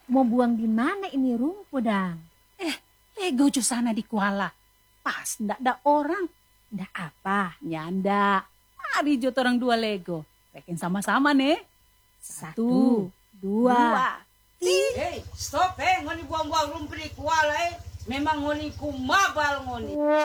Mau buang di mana ini rumput, Dang? Lego jo sana di Kuala. Pas ndak ada orang. Dah apa? Nyanda. Mari jo orang dua Lego. Rekin sama-sama nih. 1, 2, 2. Stop ngoni buang-buang rumput di Kuala Memang ngoni kumabal ngoni.